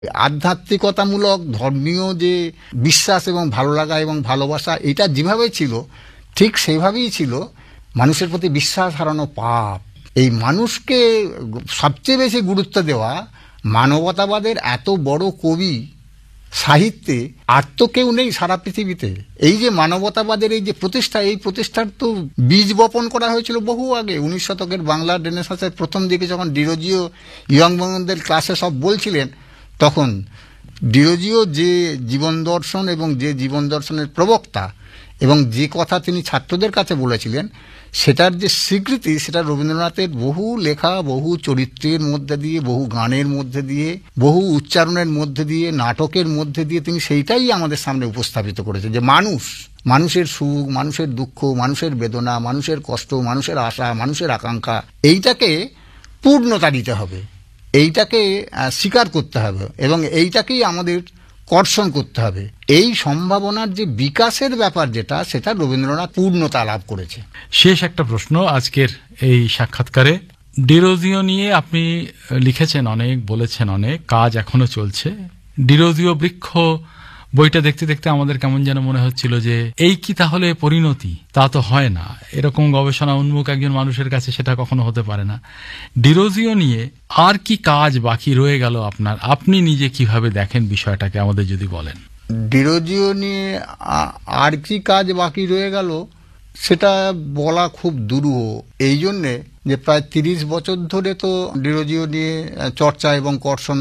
আধ্যাত্মিকতামূলক ধর্মীয় যে বিশ্বাস এবং ভালো লাগা এবং ভালোবাসা, এটা যেভাবে ছিল ঠিক সেইভাবেই ছিল মানুষের প্রতি বিশ্বাস হারানো পাপ। এই মানুষকে সবচেয়ে বেশি গুরুত্ব দেওয়া মানবতাবাদের এত বড় কবি সাহিত্যে আর তো কেউ নেই সারা পৃথিবীতে। এই যে মানবতাবাদের এই যে প্রতিষ্ঠা, এই প্রতিষ্ঠার তো বীজ বপন করা হয়েছিল বহু আগে। 19 শতকের বাংলার রেনেসাঁসের প্রথম দিকে যখন ডিরোজিও ইয়ংদের ক্লাসে সব বলছিলেন, তখন ডিরোজিও যে জীবন দর্শন এবং যে জীবন দর্শনের প্রবক্তা এবং যে কথা তিনি ছাত্রদের কাছে বলেছিলেন, সেটার যে স্বীকৃতি, সেটা রবীন্দ্রনাথের বহু লেখা, বহু চরিত্রের মধ্যে দিয়ে, বহু গানের মধ্যে দিয়ে, বহু উচ্চারণের মধ্যে দিয়ে, নাটকের মধ্যে দিয়ে তিনি সেইটাই আমাদের সামনে উপস্থাপিত করেছে যে মানুষের সুখ, মানুষের দুঃখ, মানুষের বেদনা, মানুষের কষ্ট, মানুষের আশা, মানুষের আকাঙ্ক্ষা, এইটাকে পূর্ণতা দিতে হবে, এইটাকে স্বীকার করতে হবে এবং এইটাকেই আমাদের কর্ষণ করতে হবে। এই সম্ভাবনার যে বিকাশের ব্যাপার যেটা, সেটা রবীন্দ্রনাথ পূর্ণতা লাভ করেছে। শেষ একটা প্রশ্ন আজকের এই সাক্ষাৎকারে, ডিরোজিও নিয়ে আপনি লিখেছেন অনেক, বলেছেন অনেক, কাজ এখনো চলছে। ডিরোজিও বৃক্ষ বইটা দেখতে দেখতে আমাদের কেমন যেন মনে হচ্ছিল যে এই কি তাহলে পরিণতি? তা তো হয় না, এরকম গবেষণা উন্মুখ একজন মানুষের কাছে সেটা কখনো হতে পারে না। ডিরোজিও নিয়ে আর কি কাজ বাকি রয়ে গেল আপনার? আপনি নিজে কিভাবে দেখেন বিষয়টাকে আমাদের যদি বলেন। ডিরোজিও নিয়ে আর কি কাজ বাকি রয়ে গেল সেটা বলা খুব দুরূহ, এই জন্যে যে প্রায় 30 বছর ধরে তো ডিরোজিও নিয়ে চর্চা এবং কর্ষণ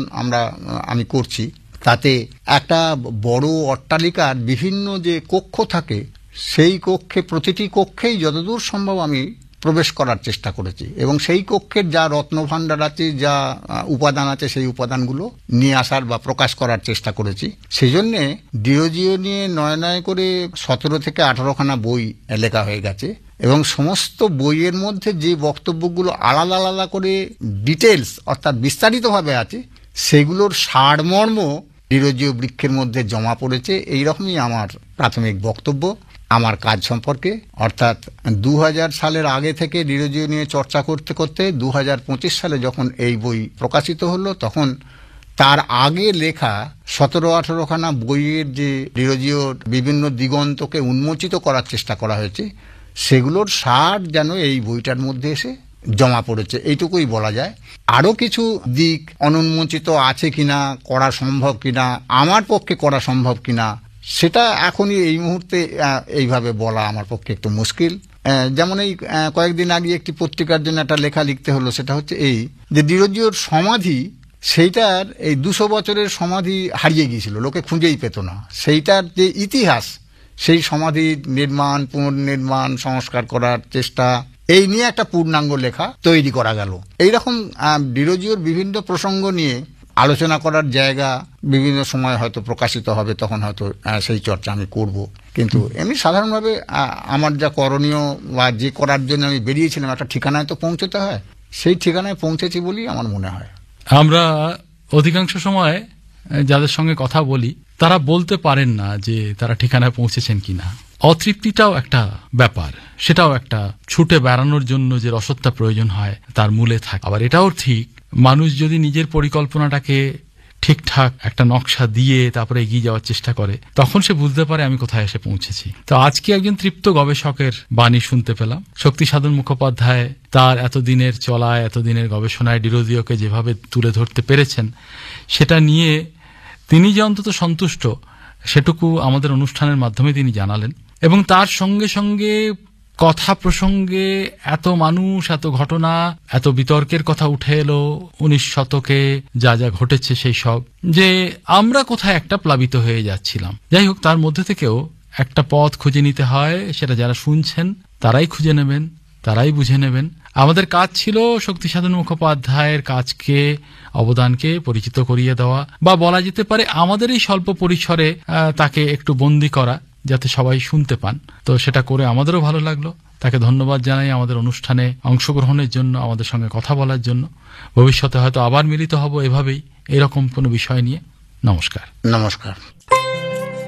আমি করছি। তাতে একটা বড় অট্টালিকার বিভিন্ন যে কক্ষ থাকে, সেই কক্ষে, প্রতিটি কক্ষেই যতদূর সম্ভব আমি প্রবেশ করার চেষ্টা করেছি এবং সেই কক্ষের যা রত্নভাণ্ডার আছে, যা উপাদান আছে, সেই উপাদানগুলো নিয়ে আসার বা প্রকাশ করার চেষ্টা করেছি। সেই জন্যে ডিরোজিও নিয়ে নয় করে 17 থেকে 18খানা বই লেখা হয়ে গেছে এবং সমস্ত বইয়ের মধ্যে যে বক্তব্যগুলো আলাদা আলাদা করে ডিটেলস অর্থাৎ বিস্তারিতভাবে আছে, সেগুলোর সারমর্ম ডিরোজিও বৃক্ষের মধ্যে জমা পড়েছে। এইরকমই আমার প্রাথমিক বক্তব্য আমার কাজ সম্পর্কে। অর্থাৎ 2000 সালের আগে থেকে ডিরোজিও নিয়ে চর্চা করতে করতে 2025 সালে যখন এই বই প্রকাশিত হলো, তখন তার আগে লেখা 17-18খানা বইয়ের যে ডিরোজিওর বিভিন্ন দিগন্তকে উন্মোচিত করার চেষ্টা করা হয়েছে, সেগুলোর সার যেন এই বইটার মধ্যে এসে জমা পড়েছে, এইটুকুই বলা যায়। আরও কিছু দিক অনুন্মোচিত আছে কিনা, করা সম্ভব কিনা, আমার পক্ষে করা সম্ভব কিনা, সেটা এখনই এই মুহূর্তে এইভাবে বলা আমার পক্ষে একটু মুশকিল। যেমন এই কয়েকদিন আগে একটি পত্রিকার জন্য একটা লেখা লিখতে হলো, সেটা হচ্ছে এই যে ডিরোজিওর সমাধি, সেইটার এই 200 বছরের সমাধি হারিয়ে গিয়েছিল, লোকে খুঁজেই পেত না। সেইটার যে ইতিহাস, সেই সমাধি নির্মাণ, পুনর্নির্মাণ, সংস্কার করার চেষ্টা, এই নিয়ে একটা পূর্ণাঙ্গ লেখা তৈরি করা গেল। এইরকম ডিরোজিওর বিভিন্ন প্রসঙ্গ নিয়ে আলোচনা করার জায়গা বিভিন্ন সময় হয়তো প্রকাশিত হবে, তখন হয়তো সেই চর্চা আমি করব। কিন্তু এমনি সাধারণভাবে আমার যা করণীয় বা যে করার জন্য আমি বেরিয়েছিলাম, একটা ঠিকানায় তো পৌঁছতে হয়, সেই ঠিকানায় পৌঁছেছি বলেই আমার মনে হয়। আমরা অধিকাংশ সময় যাদের সঙ্গে কথা বলি, তারা বলতে পারেন না যে তারা ঠিকানায় পৌঁছেছেন কিনা। অতৃপ্তিটাও একটা ব্যাপার, সেটাও একটা ছুটে বেড়ানোর জন্য যে রসদটা প্রয়োজন হয় তার মূলে থাকে। আবার এটাও ঠিক, মানুষ যদি নিজের পরিকল্পনাটাকে ঠিকঠাক একটা নকশা দিয়ে তারপরে এগিয়ে যাওয়ার চেষ্টা করে, তখন সে বুঝতে পারে আমি কোথায় এসে পৌঁছেছি। তো আজকে একজন তৃপ্ত গবেষকের বাণী শুনতে পেলাম। শক্তিসাধন মুখোপাধ্যায় তার এতদিনের চলায়, এতদিনের গবেষণায় ডিরোজিওকে যেভাবে তুলে ধরতে পেরেছেন, সেটা নিয়ে তিনি যে অন্তত সন্তুষ্ট, সেটুকু আমাদের অনুষ্ঠানের মাধ্যমে তিনি জানালেন। এবং তার সঙ্গে সঙ্গে কথা প্রসঙ্গে এত মানুষ, এত ঘটনা, এত বিতর্কের কথা উঠে এলো 19 শতকে যা যা ঘটেছে, সেই সব, যে আমরা কোথায় একটা প্লাবিত হয়ে যাচ্ছিলাম। যাই হোক, তার মধ্যে থেকেও একটা পথ খুঁজে নিতে হয়, সেটা যারা শুনছেন তারাই খুঁজে নেবেন, তারাই বুঝে নেবেন। আমাদের কাজ ছিল শক্তিসাধন মুখোপাধ্যায়ের কাজকে, অবদানকে পরিচিত করিয়ে দেওয়া, বা বলা যেতে পারে আমাদের এই স্বল্প পরিসরে তাকে একটু বন্দী করা, যাতে সবাই শুনতে পান। তো সেটা করে আমাদেরও ভালো লাগলো। তাকে ধন্যবাদ জানাই আমাদের অনুষ্ঠানে অংশগ্রহণের জন্য, আমাদের সঙ্গে কথা বলার জন্য। ভবিষ্যতে হয়তো আবার মিলিত হব এভাবেই, এরকম কোনো বিষয় নিয়ে। নমস্কার। নমস্কার।